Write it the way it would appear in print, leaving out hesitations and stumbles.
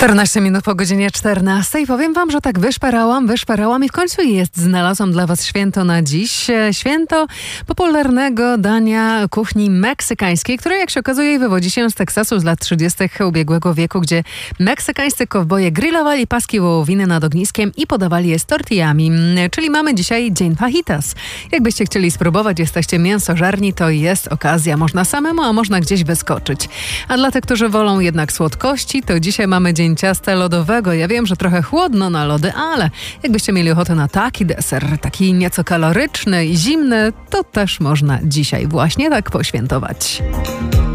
14 minut po godzinie 14. Powiem wam, że tak wyszperałam i w końcu znalazłam dla was święto na dziś. Święto popularnego dania kuchni meksykańskiej, które jak się okazuje wywodzi się z Teksasu z lat 30. ubiegłego wieku, gdzie meksykańscy kowboje grillowali paski wołowiny nad ogniskiem i podawali je z tortillami. Czyli mamy dzisiaj Dzień Fajitas. Jakbyście chcieli spróbować, jesteście mięsożarni, to jest okazja. Można samemu, a można gdzieś wyskoczyć. A dla tych, którzy wolą jednak słodkości, to dzisiaj mamy Dzień Ciasta Lodowego. Ja wiem, że trochę chłodno na lody, ale jakbyście mieli ochotę na taki deser, taki nieco kaloryczny i zimny, to też można dzisiaj właśnie tak poświętować.